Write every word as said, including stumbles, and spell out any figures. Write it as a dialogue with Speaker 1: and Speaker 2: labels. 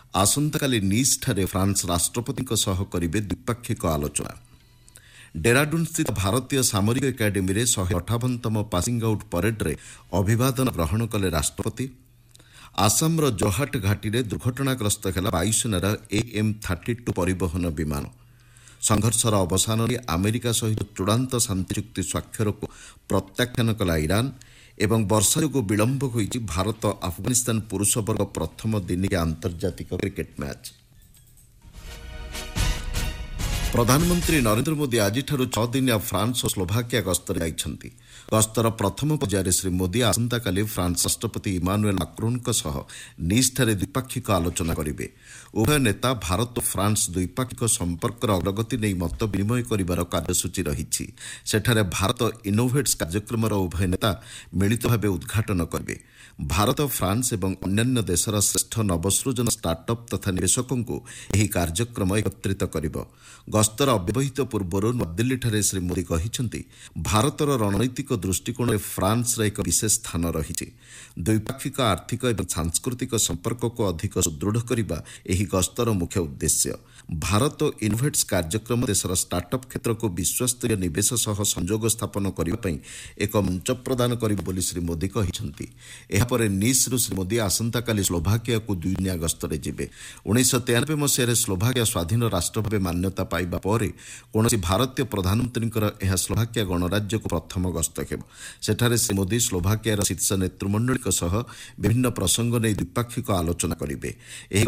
Speaker 1: ଆସନ୍ତାକାଲି ନିସ୍ଠାରେ ଫ୍ରାନ୍ସ ରାଷ୍ଟ୍ରପତିଙ୍କ ସହ କରିବେ ଦ୍ୱିପାକ୍ଷିକ ଆଲୋଚନା। ଡେରାଡୁନ୍ସ୍ଥିତ ଭାରତୀୟ ସାମରିକ ଏକାଡେମୀରେ ଶହେ ଅଠାବନତମ ପାସିଂ ଆଉଟ୍ ପରେଡ୍ରେ ଅଭିବାଦନ ଗ୍ରହଣ କଲେ ରାଷ୍ଟ୍ରପତି। ଆସାମର ଜୋହାଟ ଘାଟିରେ ଦୁର୍ଘଟଣାଗ୍ରସ୍ତ ହେଲା ବାୟୁସେନାର ଏଏମ୍ ଥାର୍ଟି ଟୁ ପରିବହନ ବିମାନ। ସଂଘର୍ଷର ଅବସାନରେ ଆମେରିକା ସହିତ ଚୂଡ଼ାନ୍ତ ଶାନ୍ତି ଚୁକ୍ତି ସ୍ୱାକ୍ଷରକୁ ପ୍ରତ୍ୟାଖ୍ୟାନ କଲା ଇରାନ ଏବଂ ବର୍ଷା ଯୋଗୁଁ ବିଳମ୍ବ ହୋଇଛି ଭାରତ ଆଫଗାନିସ୍ତାନ ପୁରୁଷ ବର୍ଗ ପ୍ରଥମ ଦିନିକିଆ ଆନ୍ତର୍ଜାତିକ କ୍ରିକେଟ୍ ମ୍ୟାଚ୍। ପ୍ରଧାନମନ୍ତ୍ରୀ ନରେନ୍ଦ୍ର ମୋଦି ଆଜିଠାରୁ ଛଅ ଦିନିଆ ଫ୍ରାନ୍ସ ଓ ସ୍ଲୋଭାକିଆ ଗସ୍ତରେ ଯାଇଛନ୍ତି। ଗସ୍ତର ପ୍ରଥମ ପର୍ଯ୍ୟାୟରେ ଶ୍ରୀ ମୋଦି ଆସନ୍ତାକାଲି ଫ୍ରାନ୍ସ ରାଷ୍ଟ୍ରପତି ଇମାନୁଏଲ ମାକ୍ରୋନ୍ଙ୍କ ସହ ନିସ୍ଠାରେ ଦ୍ୱିପାକ୍ଷିକ ଆଲୋଚନା କରିବେ। ଉଭୟ ନେତା ଭାରତ ଓ ଫ୍ରାନ୍ସ ଦ୍ୱିପାକ୍ଷିକ ସମ୍ପର୍କର ଅଗ୍ରଗତି ନେଇ ମତ ବିନିମୟ କରିବାର କାର୍ଯ୍ୟସୂଚୀ ରହିଛି। ସେଠାରେ ଭାରତ ଇନୋଭେଟ୍ସ କାର୍ଯ୍ୟକ୍ରମର ଉଭୟ ନେତା ମିଳିତ ଭାବେ ଉଦ୍ଘାଟନ କରିବେ। ଭାରତ ଫ୍ରାନ୍ସ ଏବଂ ଅନ୍ୟାନ୍ୟ ଦେଶର ଶ୍ରେଷ୍ଠ ନବସୃଜନ ଷ୍ଟାର୍ଟଅପ୍ ତଥା ନିବେଶକଙ୍କୁ ଏହି କାର୍ଯ୍ୟକ୍ରମ ଏକତ୍ରିତ କରିବ। ଗସ୍ତର ଅବ୍ୟବହିତ ପୂର୍ବରୁ ନୂଆଦିଲ୍ଲୀଠାରେ ଶ୍ରୀ ମୋଦି କହିଛନ୍ତି, ଭାରତର ରଣନୈତିକ ଦୃଷ୍ଟିକୋଣରେ ଫ୍ରାନ୍ସର ଏକ ବିଶେଷ ସ୍ଥାନ ରହିଛି। ଦ୍ୱିପାକ୍ଷିକ ଆର୍ଥିକ ଏବଂ ସାଂସ୍କୃତିକ ସମ୍ପର୍କକୁ ଅଧିକ ସୁଦୃଢ଼ କରିବା ଏହି ଗସ୍ତର ମୁଖ୍ୟ ଉଦ୍ଦେଶ୍ୟ। ଭାରତ ଇନୋଭେଟ୍ସ କାର୍ଯ୍ୟକ୍ରମ ଦେଶର ଷ୍ଟାର୍ଟଅପ୍ କ୍ଷେତ୍ରକୁ ବିଶ୍ୱସ୍ତରୀୟ ନିବେଶ ସହ ସଂଯୋଗ ସ୍ଥାପନ କରିବା ପାଇଁ ଏକ ମଞ୍ଚ ପ୍ରଦାନ କରିବ ବୋଲି ଶ୍ରୀ ମୋଦି କହିଛନ୍ତି। ଏହାପରେ ନିସ୍ରୁ ଶ୍ରୀ ମୋଦି ଆସନ୍ତାକାଲି ସ୍ଲୋଭାକିଆକୁ ଦୁଇଦିନିଆ ଗସ୍ତରେ ଯିବେ। ଉଣେଇଶହ ତେୟାନବେ ମସିହାରେ ସ୍ଲୋଭାକିଆ ସ୍ୱାଧୀନ ରାଷ୍ଟ୍ର ଭାବେ ମାନ୍ୟତା ପାଇବା ପରେ କୌଣସି ଭାରତୀୟ ପ୍ରଧାନମନ୍ତ୍ରୀଙ୍କର ଏହା ସ୍ଲୋଭାକିଆ ଗଣରାଜ୍ୟକୁ ପ୍ରଥମ ଗସ୍ତ ହେବ। ସେଠାରେ ଶ୍ରୀ ମୋଦି ସ୍ଲୋଭାକିଆର ଶୀର୍ଷ ନେତୃମଣ୍ଡଳୀଙ୍କ ସହ ବିଭିନ୍ନ ପ୍ରସଙ୍ଗ ନେଇ ଦ୍ୱିପାକ୍ଷିକ ଆଲୋଚନା କରିବେ। ଏହି